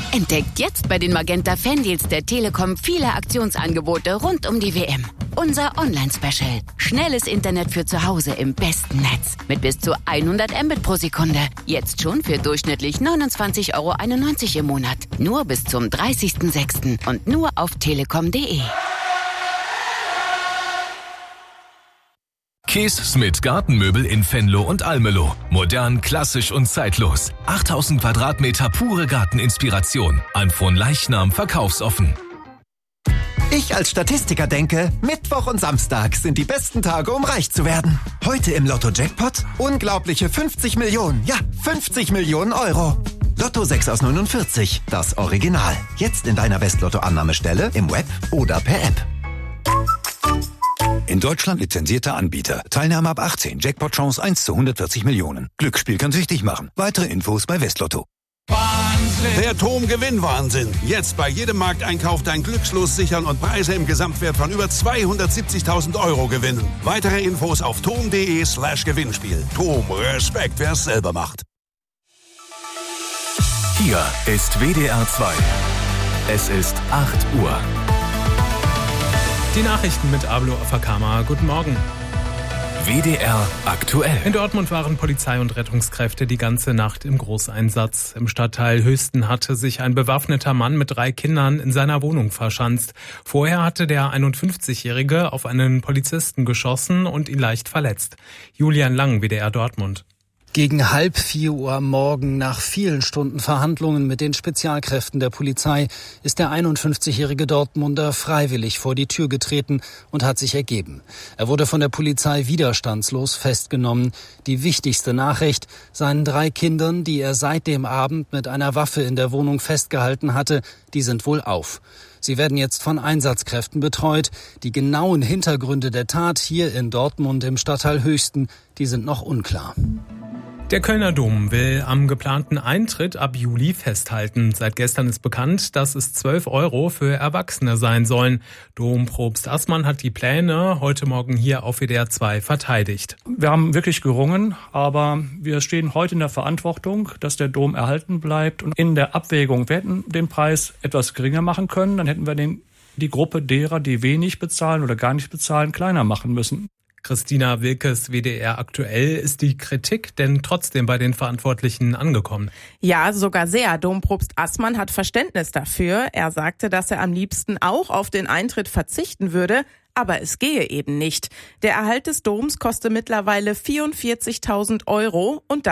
Entdeckt jetzt bei den Magenta Fandeals der Telekom viele Aktionsangebote rund um die WM. Unser Online-Special. Schnelles Internet für zu Hause im besten Netz. Mit bis zu 100 Mbit pro Sekunde. Jetzt schon für durchschnittlich 29,91 € im Monat. Nur bis zum 30.06. und nur auf telekom.de. Kees Smith Gartenmöbel in Venlo und Almelo. Modern, klassisch und zeitlos. 8000 Quadratmeter pure Garteninspiration. An Fronleichnam verkaufsoffen. Ich als Statistiker denke, Mittwoch und Samstag sind die besten Tage, um reich zu werden. Heute im Lotto-Jackpot unglaubliche 50 Millionen. Ja, 50 Millionen Euro. Lotto 6 aus 49, das Original. Jetzt in deiner Westlotto-Annahmestelle, im Web oder per App. In Deutschland lizenzierter Anbieter. Teilnahme ab 18. Jackpot-Chance 1 zu 140 Millionen. Glücksspiel kann süchtig machen. Weitere Infos bei Westlotto. Wahnsinn. Der TOM-Gewinn-Wahnsinn. Jetzt bei jedem Markteinkauf dein Glückslos sichern und Preise im Gesamtwert von über 270.000 € gewinnen. Weitere Infos auf tom.de/Gewinnspiel. TOM, Respekt, wer es selber macht. Hier ist WDR 2. Es ist 8 Uhr. Die Nachrichten mit Ablo Afakama. Guten Morgen. WDR aktuell. In Dortmund waren Polizei und Rettungskräfte die ganze Nacht im Großeinsatz. Im Stadtteil Höchsten hatte sich ein bewaffneter Mann mit 3 Kindern in seiner Wohnung verschanzt. Vorher hatte der 51-Jährige auf einen Polizisten geschossen und ihn leicht verletzt. Julian Lang, WDR Dortmund. Gegen 3:30 Uhr am Morgen, nach vielen Stunden Verhandlungen mit den Spezialkräften der Polizei, ist der 51-jährige Dortmunder freiwillig vor die Tür getreten und hat sich ergeben. Er wurde von der Polizei widerstandslos festgenommen. Die wichtigste Nachricht: seinen 3 Kindern, die er seit dem Abend mit einer Waffe in der Wohnung festgehalten hatte, die sind wohlauf. Sie werden jetzt von Einsatzkräften betreut. Die genauen Hintergründe der Tat hier in Dortmund im Stadtteil Höchsten, die sind noch unklar. Der Kölner Dom will am geplanten Eintritt ab Juli festhalten. Seit gestern ist bekannt, dass es 12 € für Erwachsene sein sollen. Dompropst Assmann hat die Pläne heute Morgen hier auf WDR 2 verteidigt. Wir haben wirklich gerungen, aber wir stehen heute in der Verantwortung, dass der Dom erhalten bleibt. Und in der Abwägung, wir hätten den Preis etwas geringer machen können, dann hätten wir die Gruppe derer, die wenig bezahlen oder gar nicht bezahlen, kleiner machen müssen. Christina Wilkes, WDR aktuell. Ist die Kritik denn trotzdem bei den Verantwortlichen angekommen? Ja, sogar sehr. Dompropst Assmann hat Verständnis dafür. Er sagte, dass er am liebsten auch auf den Eintritt verzichten würde, aber es gehe eben nicht. Der Erhalt des Doms koste mittlerweile 44.000 € und